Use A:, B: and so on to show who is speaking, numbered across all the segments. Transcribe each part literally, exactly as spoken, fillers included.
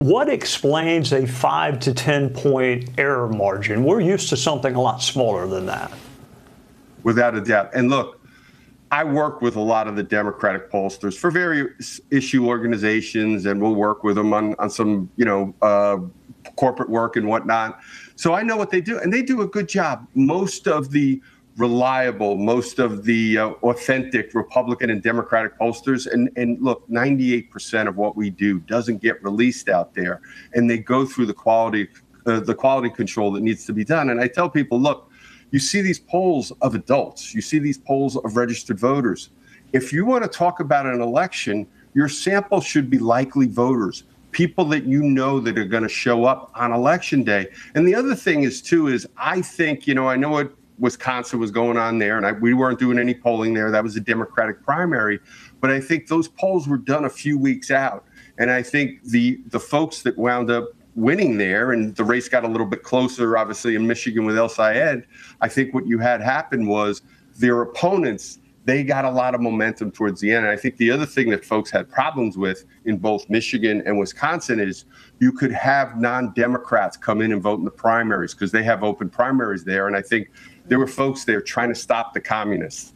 A: What explains a five to ten point error margin? We're used to something a lot smaller than that.
B: Without a doubt. And look, I work with a lot of the Democratic pollsters for various issue organizations, and we'll work with them on, on some, you know, uh, corporate work and whatnot. So I know what they do, and they do a good job. Most of the reliable, most of the uh, authentic Republican and Democratic pollsters, and, and look, ninety-eight percent of what we do doesn't get released out there, and they go through the quality, uh, the quality control that needs to be done. And I tell people, look, you see these polls of adults, you see these polls of registered voters. If you want to talk about an election, your sample should be likely voters, people that you know that are going to show up on election day. And the other thing is, too, is I think, you know, I know what Wisconsin was going on there, and I, we weren't doing any polling there. That was a Democratic primary. But I think those polls were done a few weeks out. And I think the the folks that wound up winning there, and the race got a little bit closer, obviously, in Michigan with El Sayed, I think what you had happen was their opponents, they got a lot of momentum towards the end. And I think the other thing that folks had problems with in both Michigan and Wisconsin is you could have non-Democrats come in and vote in the primaries because they have open primaries there. And I think there were folks there trying to stop the communists.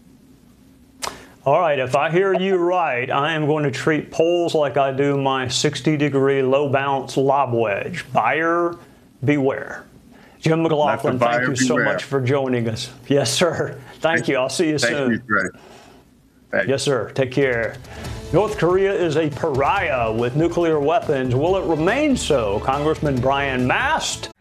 A: All right, if I hear you right, I am going to treat polls like I do my sixty degree low bounce lob wedge. Buyer beware. Jim McLaughlin, thank you so much for joining us. Yes, sir. Thank you. I'll see you soon.
B: Thank you, Greg. Thanks.
A: Yes, sir. Take care. North Korea is a pariah with nuclear weapons. Will it remain so? Congressman Brian Mast